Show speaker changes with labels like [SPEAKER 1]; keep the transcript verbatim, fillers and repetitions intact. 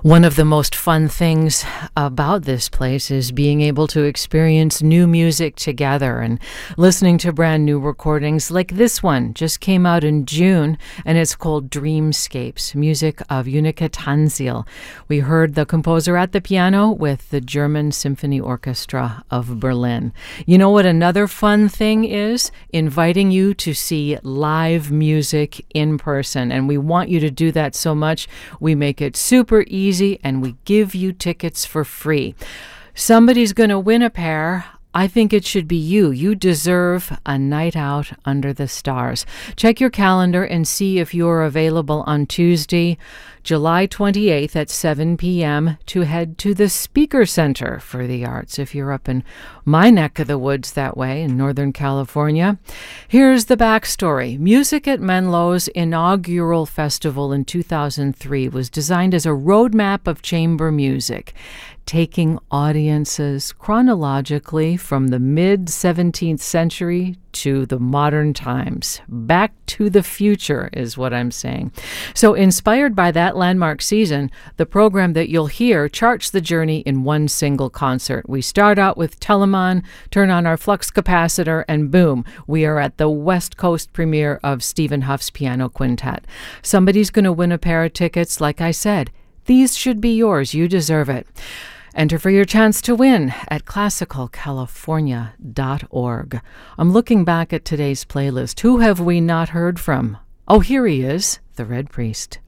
[SPEAKER 1] One of the most fun things about this place is being able to experience new music together and listening to brand new recordings like this one. Just came out in June, and it's called Dreamscapes, music of Unica Tanzil. We heard the composer at the piano with the German Symphony Orchestra of Berlin. You know what another fun thing is? Inviting you to see live music in person, and we want you to do that so much. We make it super easy. And we give you tickets for free. Somebody's going to win a pair. I think it should be you. You deserve a night out under the stars. Check your calendar and see if you're available on Tuesday, July twenty-eighth at seven p.m. to head to the Speaker Center for the Arts if you're up in my neck of the woods that way in Northern California. Here's the backstory. Music at Menlo's inaugural festival in two thousand three was designed as a roadmap of chamber music, taking audiences chronologically from the mid-seventeenth century to the modern times. Back to the future is what I'm saying. So inspired by that landmark season, the program that you'll hear charts the journey in one single concert. We start out with Telemann, turn on our flux capacitor, and boom, we are at the West Coast premiere of Stephen Huff's Piano Quintet. Somebody's going to win a pair of tickets, like I said. These should be yours. You deserve it. Enter for your chance to win at classical california dot org. I'm looking back at today's playlist. Who have we not heard from? Oh, here he is, the Red Priest.